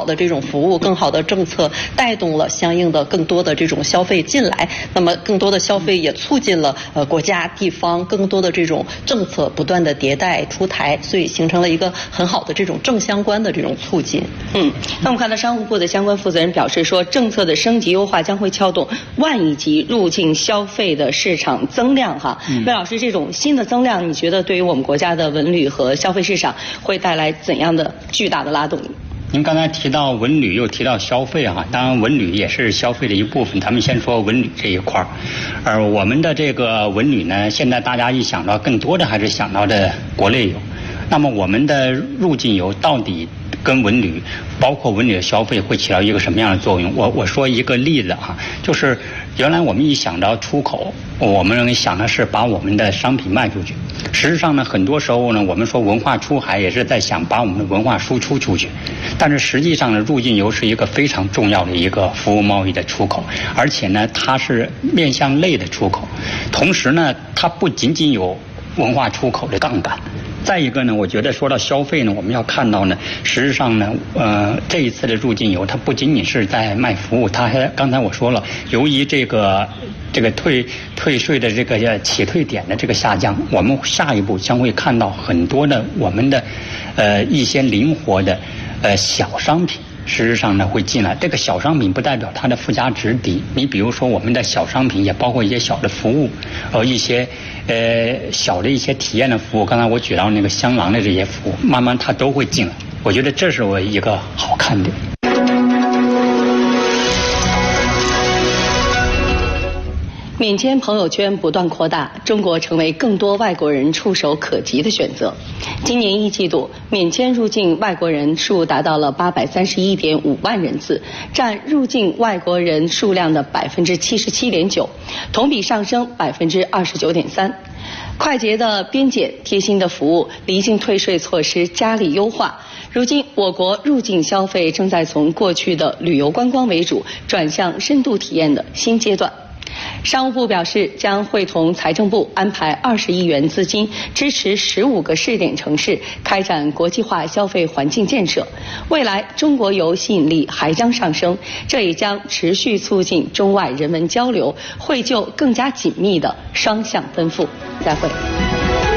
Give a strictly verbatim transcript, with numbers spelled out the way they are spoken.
的这种服务、更好的政策，带动了相应的更多的这种消费进来。那么更多的消费也促进了呃国家、地方更多的这种政策不断的迭代出台，所以形成了一个很好的这种正相关的这种促进。 嗯，那我们看到商务部的相关负责人表示说，政策的升级优化将会撬动万亿级入境消费的市场增量哈。魏、嗯、老师，这种新的增量，你觉得对于我们国家的文旅和消费市场会带来怎样的巨大的拉动力？ 您刚才提到文旅，又提到消费哈，当然文旅也是消费的一部分。咱们先说文旅这一块儿，而我们的这个文旅呢，现在大家一想到更多的还是想到的国内游。那么我们的入境游到底跟文旅，包括文旅的消费会起到一个什么样的作用？我我说一个例子哈，就是原来我们一想到出口，我们想的是把我们的商品卖出去。实际上呢，很多时候呢，我们说文化出海也是在想把我们的文化输出出去。但是实际上呢，入境游是一个非常重要的一个服务贸易的出口，而且呢，它是面向类的出口，同时呢，它不仅仅有文化出口的杠杆。再一个呢，我觉得说到消费呢，我们要看到呢，实际上呢，呃，这一次的入境游，它不仅仅是在卖服务，它还刚才我说了，由于这个这个退退税的这个起退点的这个下降，我们下一步将会看到很多的我们的呃一些灵活的呃小商品。事实上呢，会进来。这个小商品不代表它的附加值低。你比如说，我们的小商品也包括一些小的服务，呃，一些呃小的一些体验的服务。刚才我举到那个香囊的这些服务，慢慢它都会进来。我觉得这是我一个好看点。 免签朋友圈不断扩大，中国成为更多外国人触手可及的选择。今年一季度，免签入境外国人数达到了八百三十一点五万人次，占入境外国人数量的百分之七十七点九，同比上升百分之二十九点三。快捷的边检、贴心的服务、离境退税措施加力优化。如今，我国入境消费正在从过去的旅游观光为主，转向深度体验的新阶段。商务部表示，将会同财政部安排二十亿元资金，支持十五个试点城市开展国际化消费环境建设。未来，中国游吸引力还将上升，这也将持续促进中外人文交流，绘就更加紧密的双向奔赴。再会。